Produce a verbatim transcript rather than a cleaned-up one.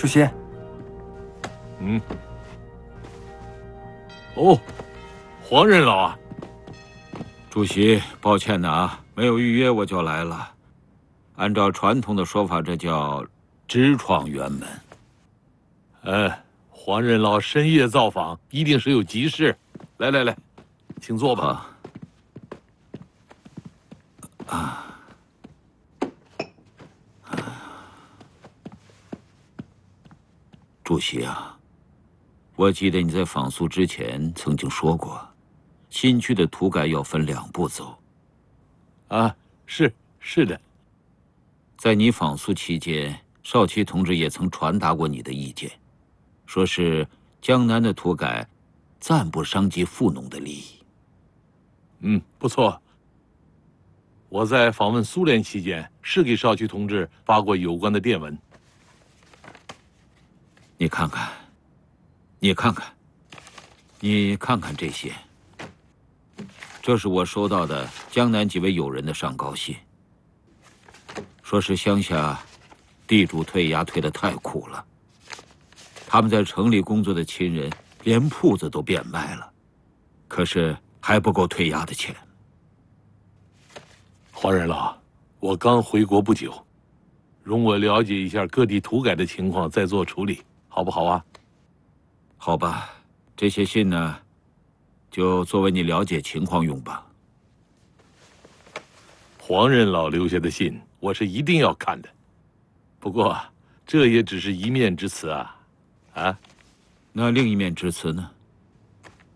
主席。 嗯。哦，黄任老啊。 主席，抱歉的啊，没有预约我就来了。按照传统的说法，这叫直闯辕门。 呃，黄任老深夜造访，一定是有急事。来来来，请坐吧。 啊。 主席啊，我记得你在访苏之前曾经说过，新区的土改要分两步走。 啊，是是的。 在你访苏期间，少奇同志也曾传达过你的意见，说是江南的土改暂不伤及富农的利益。 嗯，不错。我在访问苏联期间，是给少奇同志发过有关的电文。 你看看，你看看，你看看这些。这是我收到的江南几位友人的上告信，说是乡下地主退衙退得太苦了，他们在城里工作的亲人连铺子都变卖了，可是还不够退衙的钱。 黄任老，我刚回国不久，容我了解一下各地土改的情况，再做处理。 好不好啊？ 好吧，这些信呢，就作为你了解情况用吧。 黄任老留下的信，我是一定要看的。不过，这也只是一面之词啊，啊？ 那另一面之词呢？